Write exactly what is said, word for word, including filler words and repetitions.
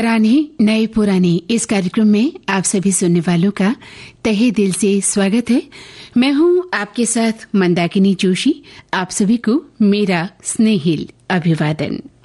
पुराने नए पुराने इस कार्यक्रम में आप सभी सुनने वालों का तहे दिल से स्वागत है। मैं हूं आपके साथ मंदाकिनी जोशी। आप सभी को मेरा स्नेहिल अभिवादन।